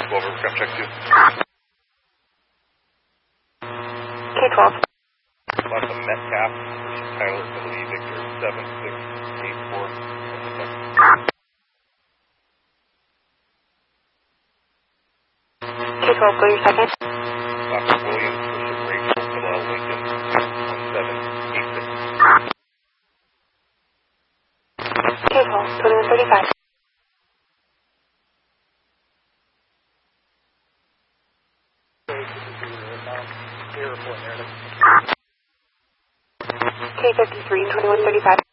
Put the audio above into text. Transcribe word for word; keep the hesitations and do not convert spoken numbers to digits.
twelve, overcome check two. K twelve. Lots of Metcalf, Tyler, Ability, Victor, seven six eight four. K twelve, go your second. Doctor Williams, Bishop Rachel, Bilal Lincoln, one seven eight six. K twelve, twenty-one thirty-five. K fifty-three, twenty-one thirty-five.